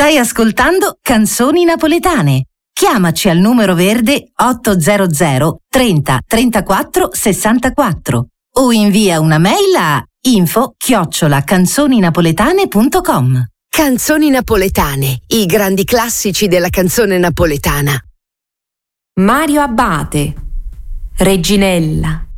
Stai ascoltando Canzoni Napoletane. Chiamaci al numero verde 800 30 34 64 o invia una mail a info@canzoninapoletane.com. Canzoni napoletane, i grandi classici della canzone napoletana. Mario Abbate, Reginella.